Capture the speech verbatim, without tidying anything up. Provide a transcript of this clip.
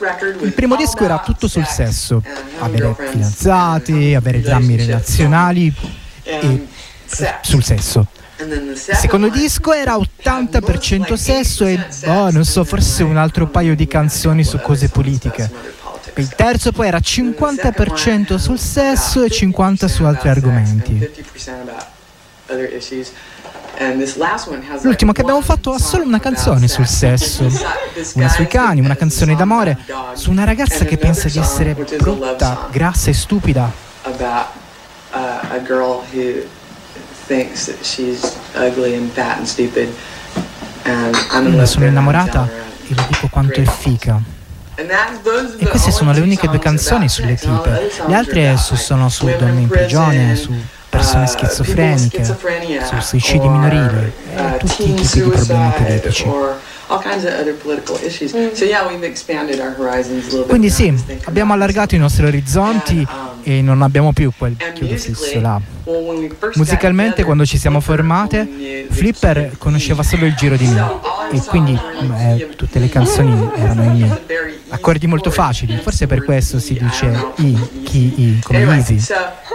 Il primo disco era tutto sul sesso, avere fidanzati, avere drammi relazionali e sul sesso. Il secondo disco era ottanta per cento sesso e, oh, non so, forse un altro paio di canzoni su cose politiche. Il terzo poi era cinquanta per cento sul sesso e cinquanta per cento su altri argomenti. L'ultimo che abbiamo fatto ha solo una canzone sul sesso, una sui cani, una canzone d'amore, su una ragazza che pensa di essere brutta, grassa e stupida. Mm, sono innamorata e le dico quanto è fica. E queste sono le uniche due canzoni sulle tipe. Le altre su, sono su donne in prigione, su persone schizofreniche, su suicidi minorili e tutti i tipi di problemi politici. Quindi sì, abbiamo allargato i nostri orizzonti e non abbiamo più quel chiodo fisso là. Musicalmente, quando ci siamo formate, Flipper conosceva solo il giro di Mi e quindi eh, tutte le canzoni erano in Mi. Accordi molto facili, forse per questo si dice I, Chi, I, come Easy.